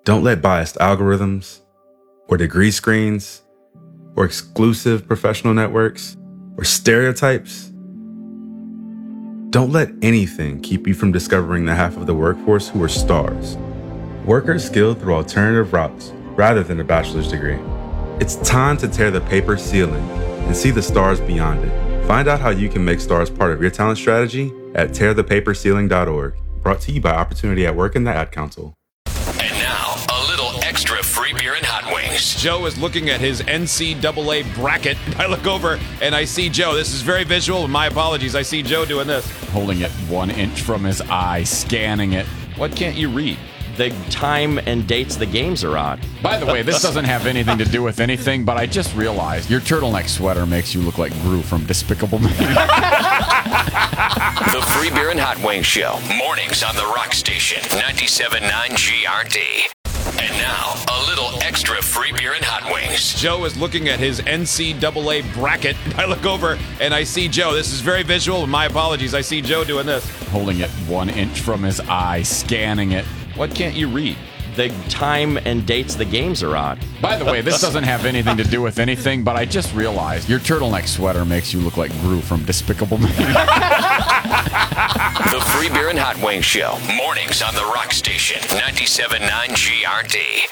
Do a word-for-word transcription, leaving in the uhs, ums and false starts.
Don't let biased algorithms, or degree screens, or exclusive professional networks, or stereotypes. Don't let anything keep you from discovering the half of the workforce who are stars. Workers skilled through alternative routes rather than a bachelor's degree. It's time to tear the paper ceiling and see the stars beyond it. Find out how you can make stars part of your talent strategy at tear the paper ceiling dot org. Brought to you by Opportunity at Work and the Ad Council. And now, a little extra free beer and hot wings. Joe is looking at his N C double A bracket. I look over and I see Joe. This is very visual. My apologies. I see Joe doing this. Holding it one inch from his eye, scanning it. What can't you read? The time and dates the games are on. By the way, this doesn't have anything to do with anything, but I just realized your turtleneck sweater makes you look like Gru from Despicable Me. The Free Beer and Hot Wings Show. Mornings on the Rock Station. ninety-seven point nine G R D. And now, a little extra free beer and hot wings. Joe is looking at his N C double A bracket. I look over and I see Joe. This is very visual. My apologies. I see Joe doing this. Holding it one inch from his eye, scanning it. What can't you read? The time and dates the games are on. By the way, this doesn't have anything to do with anything, but I just realized your turtleneck sweater makes you look like Gru from Despicable Me. The Free Beer and Hot Wings Show. Mornings on the Rock Station. ninety-seven point nine G R D.